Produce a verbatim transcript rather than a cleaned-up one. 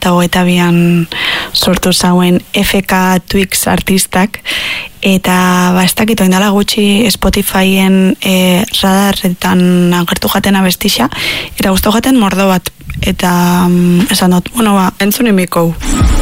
eta hogeita bian sortu zauen F K Twix artistak, eta ba, ez dakit oindala gutxi Spotifyen e, radarretan agertu jaten abestixa, eta guztu jaten mordo bat, eta mm, esan dut, bueno ba, entzun imikou.